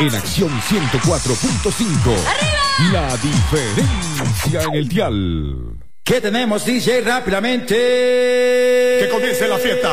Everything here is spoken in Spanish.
En Acción 104.5. La diferencia en el dial. ¿Qué tenemos, DJ? Rápidamente. Que comience la fiesta.